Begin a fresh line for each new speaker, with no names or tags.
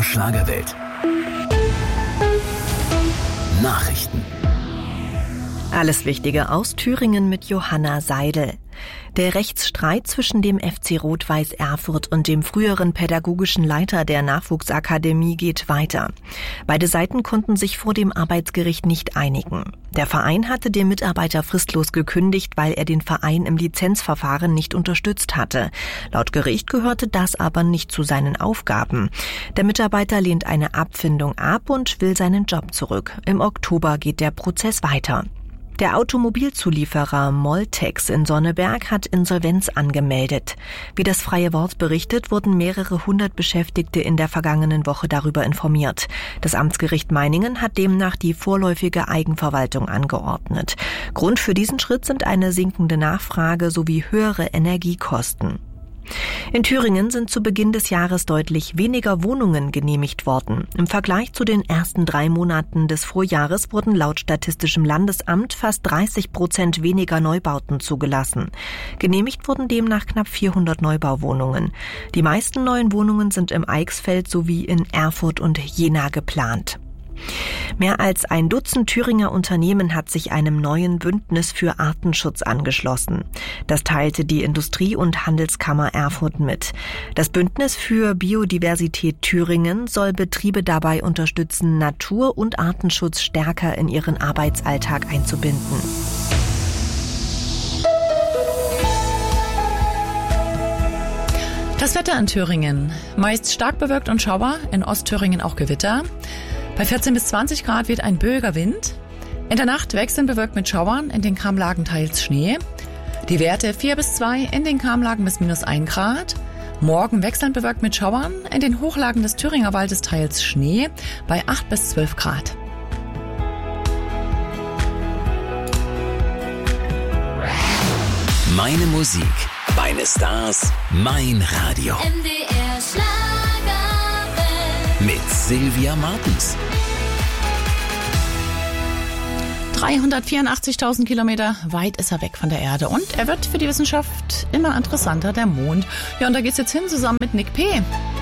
Schlagerwelt. Nachrichten.
Alles Wichtige aus Thüringen mit Johanna Seidel. Der Rechtsstreit zwischen dem FC Rot-Weiß Erfurt und dem früheren pädagogischen Leiter der Nachwuchsakademie geht weiter. Beide Seiten konnten sich vor dem Arbeitsgericht nicht einigen. Der Verein hatte dem Mitarbeiter fristlos gekündigt, weil er den Verein im Lizenzverfahren nicht unterstützt hatte. Laut Gericht gehörte das aber nicht zu seinen Aufgaben. Der Mitarbeiter lehnt eine Abfindung ab und will seinen Job zurück. Im Oktober geht der Prozess weiter. Der Automobilzulieferer Moltex in Sonneberg hat Insolvenz angemeldet. Wie das Freie Wort berichtet, wurden mehrere hundert Beschäftigte in der vergangenen Woche darüber informiert. Das Amtsgericht Meiningen hat demnach die vorläufige Eigenverwaltung angeordnet. Grund für diesen Schritt sind eine sinkende Nachfrage sowie höhere Energiekosten. In Thüringen sind zu Beginn des Jahres deutlich weniger Wohnungen genehmigt worden. Im Vergleich zu den ersten 3 Monaten des Vorjahres wurden laut Statistischem Landesamt fast 30% weniger Neubauten zugelassen. Genehmigt wurden demnach knapp 400 Neubauwohnungen. Die meisten neuen Wohnungen sind im Eichsfeld sowie in Erfurt und Jena geplant. Mehr als ein Dutzend Thüringer Unternehmen hat sich einem neuen Bündnis für Artenschutz angeschlossen. Das teilte die Industrie- und Handelskammer Erfurt mit. Das Bündnis für Biodiversität Thüringen soll Betriebe dabei unterstützen, Natur- und Artenschutz stärker in ihren Arbeitsalltag einzubinden.
Das Wetter in Thüringen. Meist stark bewölkt und Schauer, in Ostthüringen auch Gewitter. Bei 14 bis 20 Grad weht ein böiger Wind. In der Nacht wechseln bewölkt mit Schauern, in den Kamlagen teils Schnee. Die Werte 4 bis 2, in den Kamlagen bis -1 Grad. Morgen wechselnd bewölkt mit Schauern, in den Hochlagen des Thüringer Waldes teils Schnee, bei 8 bis 12 Grad.
Meine Musik, meine Stars, mein Radio.
MDR Schlagerwelt.
Mit Silvia Martens.
384.000 Kilometer weit ist er weg von der Erde und er wird für die Wissenschaft immer interessanter, der Mond. Ja, und da geht's jetzt hin zusammen mit Nick P.